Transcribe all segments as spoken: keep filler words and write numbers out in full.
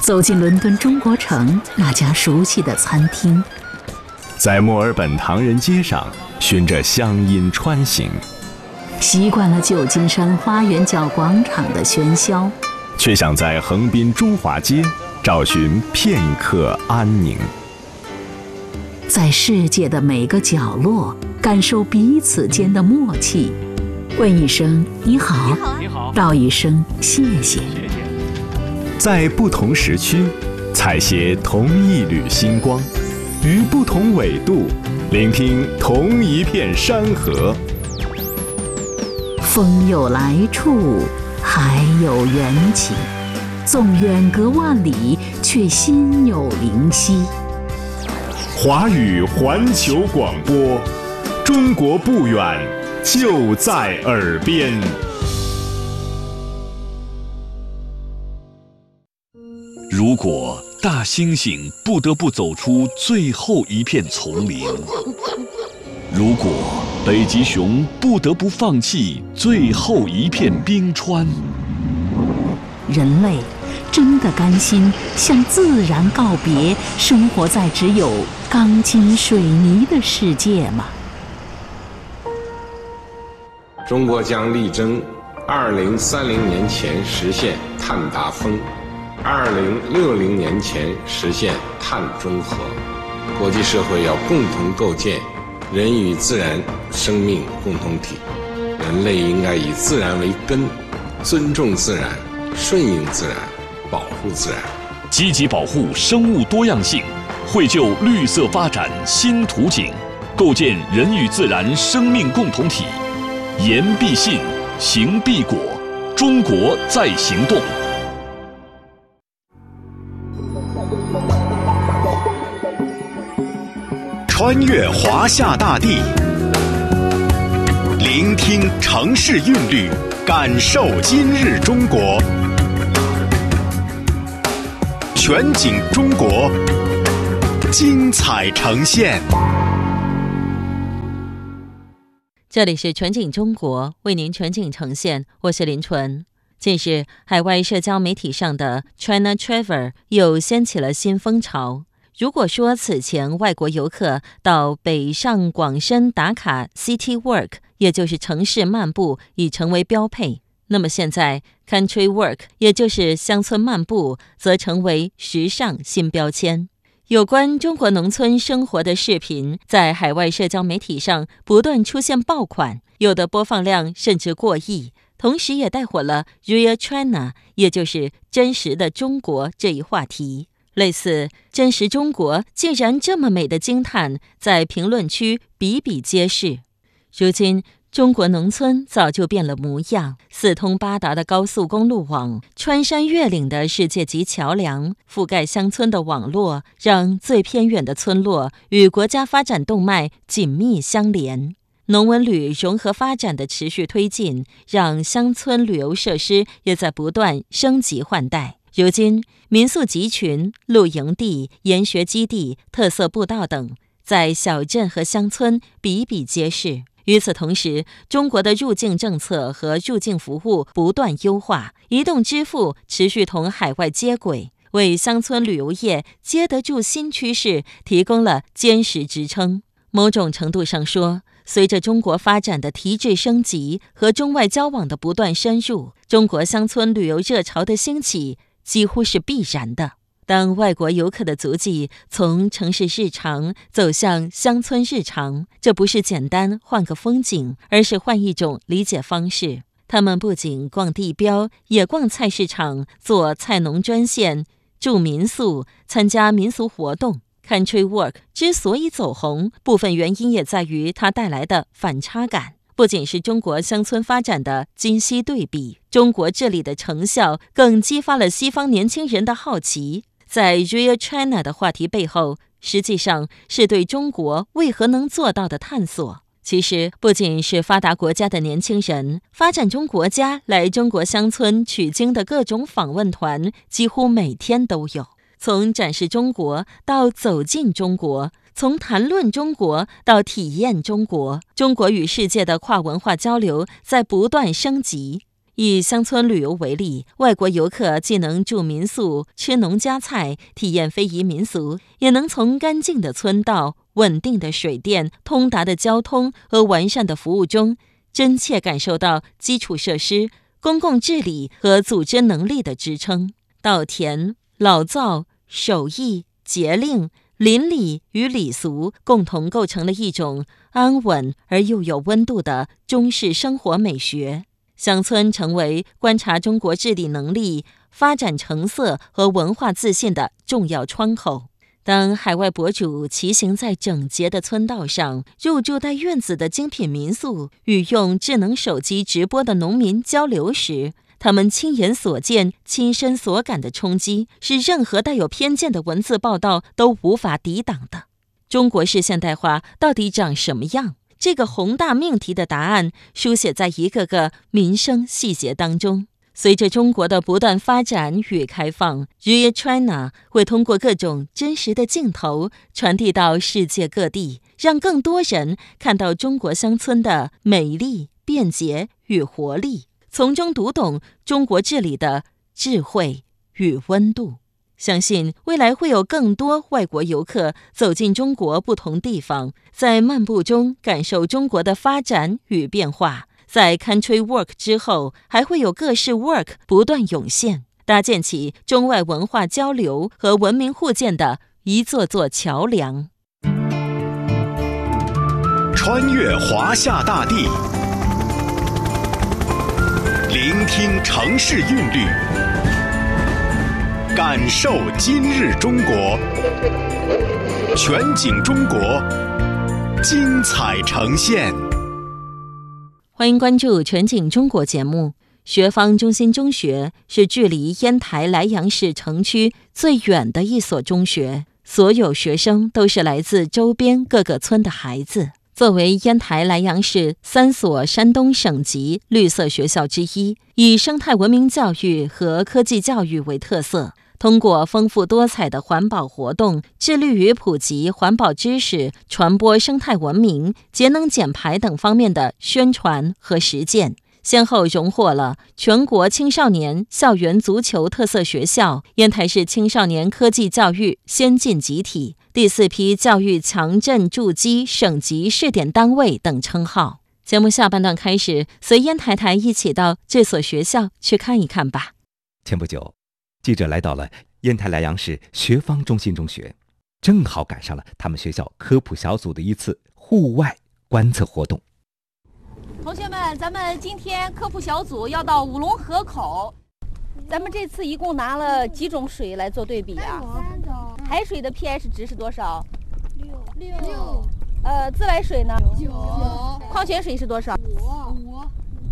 走进伦敦中国城那家熟悉的餐厅， 在墨尔本唐人街上循着乡音穿行， 习惯了旧金山花园角广场的喧嚣， 却想在横滨中华街找寻片刻安宁。 在世界的每个角落感受彼此间的默契，问一声你好， 你好， 道一声谢谢。 在不同时区采撷同一缕星光，于不同纬度聆听同一片山河。 风有来处，海有缘起，纵远隔万里，却心有灵犀。 华语环球广播，中国不远，就在耳边。 如果大猩猩不得不走出最后一片丛林，如果北极熊不得不放弃最后一片冰川， 人类真的甘心向自然告别，生活在只有钢筋水泥的世界吗？ 中国将力争二零三零年前实现碳达峰，二零六零年前实现碳中和。国际社会要共同构建人与自然生命共同体，人类应该以自然为根，尊重自然，顺应自然，保护自然， 积极保护生物多样性，绘就绿色发展新图景，构建人与自然生命共同体。言必信，行必果，中国在行动。 穿越华夏大地，聆听城市韵律，感受今日中国。全景中国，精彩呈现。 这里是全景中国，为您全景呈现，我是林纯。近日，海外社交媒体上的 China Travel 又掀起了新风潮。如果说此前外国游客到北上广深打卡 City Walk， 也就是城市漫步，已成为标配，那么现在 Country Walk， 也就是乡村漫步，则成为时尚新标签。有关中国农村生活的视频在海外社交媒体上不断出现爆款，有的播放量甚至过亿，同时也带火了 Real China， 也就是真实的中国这一话题。类似真实中国竟然这么美的惊叹在评论区比比皆是。如今中国农村早就变了模样，四通八达的高速公路网，穿山越岭的世界级桥梁，覆盖乡村的网络，让最偏远的村落与国家发展动脉紧密相连。农文旅融合发展的持续推进，让乡村旅游设施也在不断升级换代。如今，民宿集群、露营地、研学基地、特色步道等，在小镇和乡村比比皆是。与此同时，中国的入境政策和入境服务不断优化，移动支付持续同海外接轨，为乡村旅游业接得住新趋势提供了坚实支撑。某种程度上说，随着中国发展的提质升级和中外交往的不断深入，中国乡村旅游热潮的兴起几乎是必然的。当外国游客的足迹从城市日常走向乡村日常，这不是简单换个风景，而是换一种理解方式。他们不仅逛地标，也逛菜市场，做菜农专线，住民宿，参加民俗活动。Country Walk 之所以走红，部分原因也在于它带来的反差感。不仅是中国乡村发展的今昔对比，中国治理的成效更激发了西方年轻人的好奇。在 Real China 的话题背后，实际上是对中国为何能做到的探索。其实不仅是发达国家的年轻人，发展中国家来中国乡村取经的各种访问团几乎每天都有。从展示中国到走进中国，从谈论中国到体验中国，中国与世界的跨文化交流在不断升级。 以乡村旅游为例，外国游客既能住民宿、吃农家菜、体验非遗民俗，也能从干净的村道、稳定的水电、通达的交通和完善的服务中，真切感受到基础设施、公共治理和组织能力的支撑。稻田、老灶、手艺、节令、邻里与礼俗共同构成了一种安稳而又有温度的中式生活美学。乡村成为观察中国治理能力、发展成色和文化自信的重要窗口。当海外博主骑行在整洁的村道上，入住带院子的精品民宿，与用智能手机直播的农民交流时，他们亲眼所见、亲身所感的冲击，是任何带有偏见的文字报道都无法抵挡的。中国式现代化到底长什么样？这个宏大命题的答案书写在一个个民生细节当中。随着中国的不断发展与开放， Real China 会通过各种真实的镜头传递到世界各地，让更多人看到中国乡村的美丽、便捷与活力，从中读懂中国治理的智慧与温度。相信未来会有更多外国游客走进中国不同地方，在漫步中感受中国的发展与变化。在 Country Work 之后，还会有各式 Work 不断涌现，搭建起中外文化交流和文明互鉴的一座座桥梁。 穿越华夏大地，聆听城市韵律，感受今日中国。全景中国，精彩呈现。 欢迎关注全景中国节目。学坊中心中学是距离烟台莱阳市城区最远的一所中学，所有学生都是来自周边各个村的孩子。作为烟台莱阳市三所山东省级绿色学校之一，以生态文明教育和科技教育为特色，通过丰富多彩的环保活动，致力于普及环保知识、传播生态文明、节能减排等方面的宣传和实践，先后荣获了全国青少年校园足球特色学校、烟台市青少年科技教育先进集体、第四批教育强震筑基省级试点单位等称号。节目下半段开始，随烟台台一起到这所学校去看一看吧。 前不久，记者来到了烟台莱阳市学坊中心中学，正好赶上了他们学校科普小组的一次户外观测活动。 同学们，咱们今天科普小组要到五龙河口。咱们这次一共拿了几种水来做对比啊？三种。海水的 pH 值是多少？六。六。呃，自来水呢？九。矿泉水是多少？五。五。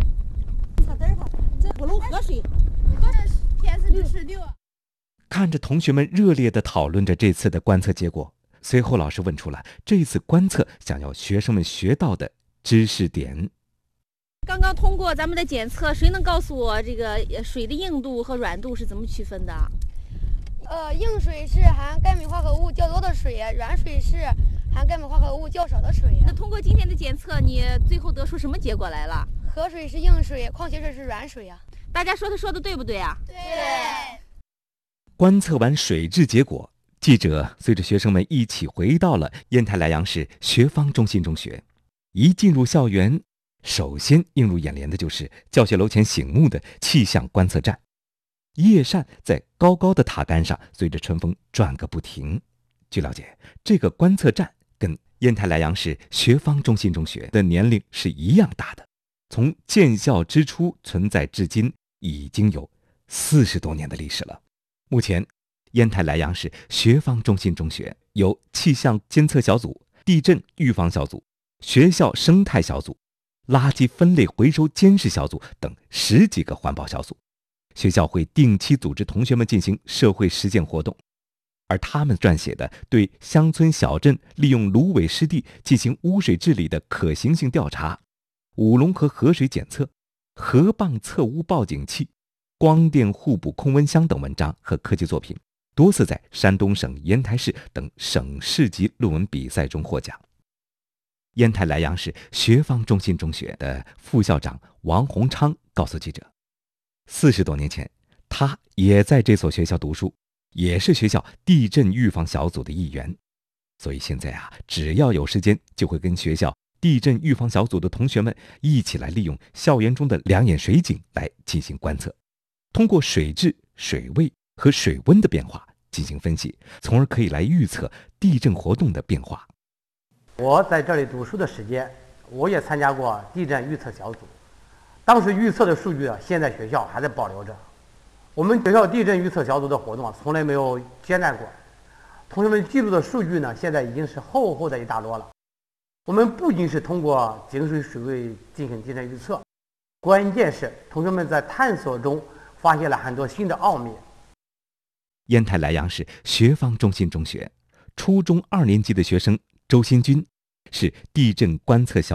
这五龙河水。pH 值是六。 看着同学们热烈地讨论着这次的观测结果，随后老师问出了这次观测想要学生们学到的知识点。 刚刚通过咱们的检测，谁能告诉我这个水的硬度和软度是怎么区分的？ 呃，硬水是含钙镁化合物较多的水，软水是含钙镁化合物较少的水。 那通过今天的检测，你最后得出什么结果来了？ 河水是硬水，矿泉水是软水啊。 大家说他说的对不对啊？ 对。 观测完水质结果，记者随着学生们一起回到了烟台莱阳市学坊中心中学。一进入校园，首先映入眼帘的就是教学楼前醒目的气象观测站。叶扇在高高的塔杆上随着春风转个不停。据了解，这个观测站跟烟台莱阳市学坊中心中学的年龄是一样大的，从建校之初存在至今已经有四十多年的历史了。目前，烟台莱阳市学坊中心中学由气象监测小组、地震预防小组、学校生态小组、垃圾分类回收监视小组等十几个环保小组。学校会定期组织同学们进行社会实践活动，而他们撰写的对乡村小镇利用芦苇湿地进行污水治理的可行性调查、五龙河河水检测、河蚌测污报警器、光电互补控温箱等文章和科技作品，多次在山东省烟台市等省市级论文比赛中获奖。烟台莱阳市学坊中心中学的副校长王洪昌告诉记者， 四十多年前，他也在这所学校读书，也是学校地震预防小组的一员。所以现在啊，只要有时间，就会跟学校地震预防小组的同学们一起来利用校园中的两眼水井来进行观测，通过水质、水位和水温的变化进行分析，从而可以来预测地震活动的变化。 我在这里读书的时间，我也参加过地震预测小组，当时预测的数据啊，现在学校还在保留着。我们学校地震预测小组的活动啊，从来没有间断过。同学们记录的数据呢，现在已经是厚厚的一大摞了。我们不仅是通过井水水位进行地震预测，关键是同学们在探索中发现了很多新的奥秘。 烟台莱阳市学坊中心中学初中二年级的学生周新军是地震观测小